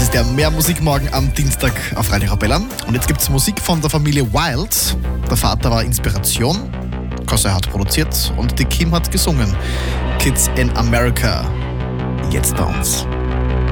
ist der Mehr Musik morgen am Dienstag auf Radio Arabella. Und jetzt gibt es Musik von der Familie Wild. Der Vater war Inspiration, Kosse hat produziert und die Kim hat gesungen. Kids in America, jetzt bei uns.